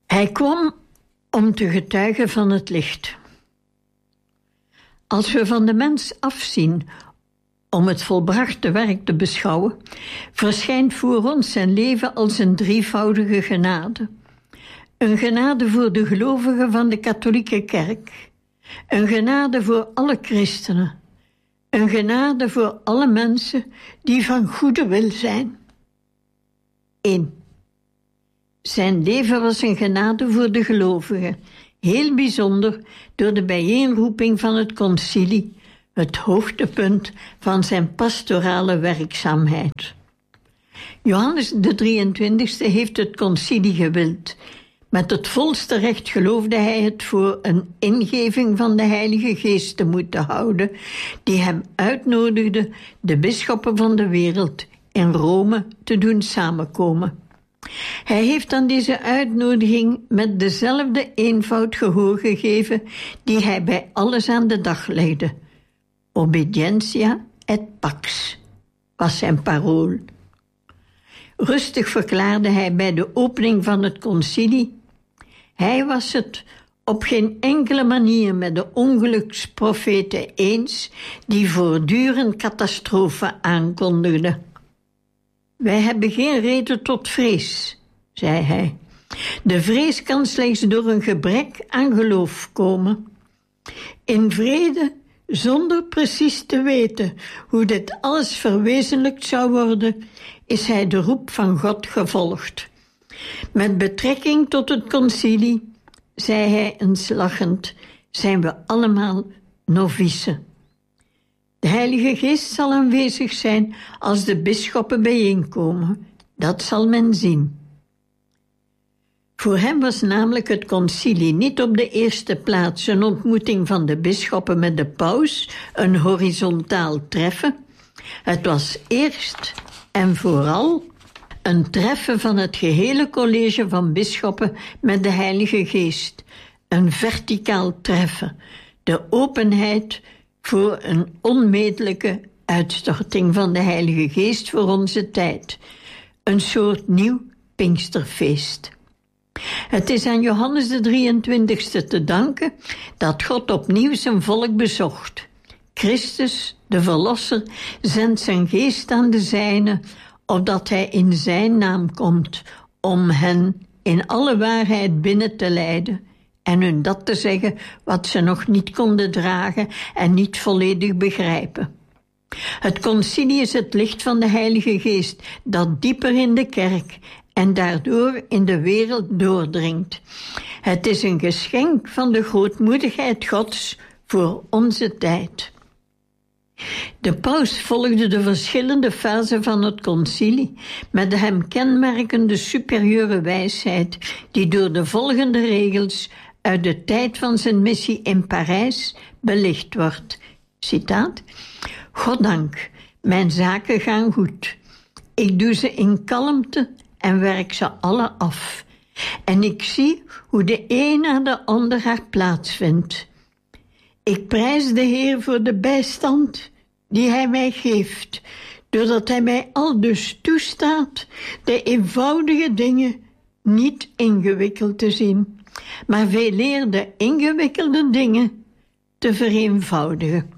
Hij kwam om te getuigen van het licht. Als we van de mens afzien om het volbrachte werk te beschouwen, verschijnt voor ons zijn leven als een drievoudige genade. Een genade voor de gelovigen van de katholieke kerk. Een genade voor alle christenen. Een genade voor alle mensen die van goede wil zijn. 1. Zijn leven was een genade voor de gelovigen, heel bijzonder door de bijeenroeping van het concilie, het hoogtepunt van zijn pastorale werkzaamheid. Johannes de 23e heeft het concilie gewild. Met het volste recht geloofde hij het voor een ingeving van de Heilige Geest te moeten houden, die hem uitnodigde de bisschoppen van de wereld in Rome te doen samenkomen. Hij heeft aan deze uitnodiging met dezelfde eenvoud gehoor gegeven die hij bij alles aan de dag legde. Obedientia et pax was zijn parool. Rustig verklaarde hij bij de opening van het concilie: hij was het op geen enkele manier met de ongeluksprofeten eens die voortdurend catastrofen aankondigden. Wij hebben geen reden tot vrees, zei hij. De vrees kan slechts door een gebrek aan geloof komen. In vrede, zonder precies te weten hoe dit alles verwezenlijkt zou worden, is hij de roep van God gevolgd. Met betrekking tot het concilie, zei hij eens lachend, zijn we allemaal novicen. De Heilige Geest zal aanwezig zijn als de bisschoppen bijeenkomen. Dat zal men zien. Voor hem was namelijk het concilie niet op de eerste plaats een ontmoeting van de bisschoppen met de paus, een horizontaal treffen. Het was eerst en vooral een treffen van het gehele college van bisschoppen met de Heilige Geest. Een verticaal treffen. De openheid voor een onmetelijke uitstorting van de Heilige Geest voor onze tijd. Een soort nieuw Pinksterfeest. Het is aan Johannes de 23e te danken dat God opnieuw zijn volk bezocht. Christus, de Verlosser, zendt zijn geest aan de zijnen, opdat hij in zijn naam komt, om hen in alle waarheid binnen te leiden en hun dat te zeggen wat ze nog niet konden dragen en niet volledig begrijpen. Het concilie is het licht van de Heilige Geest dat dieper in de kerk en daardoor in de wereld doordringt. Het is een geschenk van de grootmoedigheid Gods voor onze tijd. De paus volgde de verschillende fasen van het concilie met de hem kenmerkende superieure wijsheid die door de volgende regels uit de tijd van zijn missie in Parijs belicht wordt. Citaat: Goddank, mijn zaken gaan goed. Ik doe ze in kalmte en werk ze alle af. En ik zie hoe de een na de ander haar plaats vindt. Ik prijs de Heer voor de bijstand die hij mij geeft, doordat hij mij aldus toestaat de eenvoudige dingen niet ingewikkeld te zien, maar veeleer de ingewikkelde dingen te vereenvoudigen.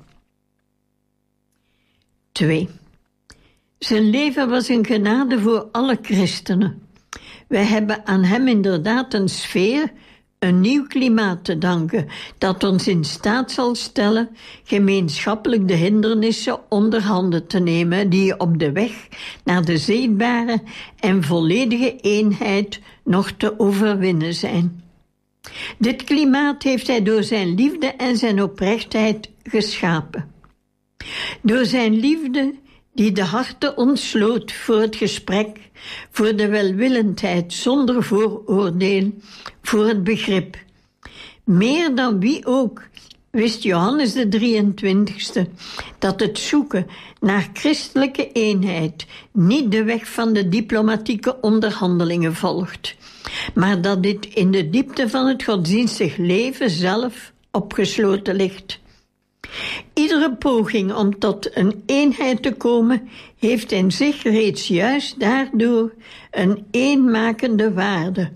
2. Zijn leven was een genade voor alle christenen. Wij hebben aan hem inderdaad een sfeer, een nieuw klimaat te danken, dat ons in staat zal stellen gemeenschappelijk de hindernissen onder handen te nemen die op de weg naar de zichtbare en volledige eenheid nog te overwinnen zijn. Dit klimaat heeft hij door zijn liefde en zijn oprechtheid geschapen. Door zijn liefde die de harten ontsloot voor het gesprek, voor de welwillendheid zonder vooroordeel, voor het begrip. Meer dan wie ook wist Johannes de 23e dat het zoeken naar christelijke eenheid niet de weg van de diplomatieke onderhandelingen volgt, maar dat dit in de diepte van het godsdienstig leven zelf opgesloten ligt. Iedere poging om tot een eenheid te komen heeft in zich reeds juist daardoor een eenmakende waarde,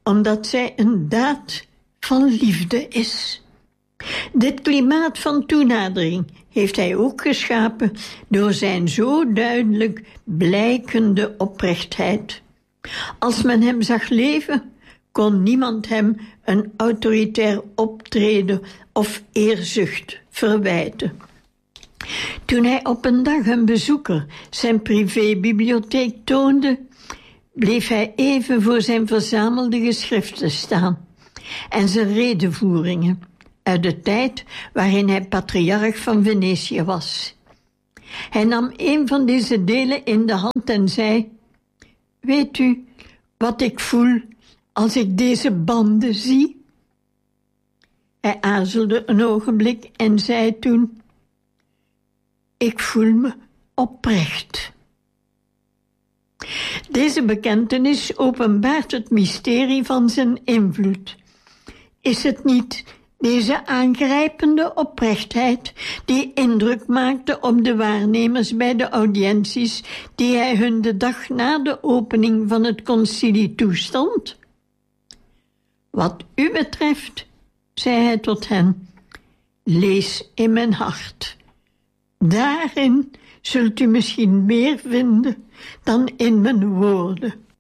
omdat zij een daad van liefde is. Dit klimaat van toenadering heeft hij ook geschapen door zijn zo duidelijk blijkende oprechtheid. Als men hem zag leven, kon niemand hem een autoritair optreden of eerzucht verwijten. Toen hij op een dag een bezoeker zijn privébibliotheek toonde, bleef hij even voor zijn verzamelde geschriften staan en zijn redevoeringen uit de tijd waarin hij patriarch van Venetië was. Hij nam een van deze delen in de hand en zei: "Weet u wat ik voel als ik deze banden zie?" Hij aarzelde een ogenblik en zei toen: "Ik voel me oprecht." Deze bekentenis openbaart het mysterie van zijn invloed. Is het niet deze aangrijpende oprechtheid die indruk maakte op de waarnemers bij de audiënties die hij hun de dag na de opening van het concilie toestond? "Wat u betreft," zei hij tot hen, "lees in mijn hart. Daarin zult u misschien meer vinden dan in mijn woorden."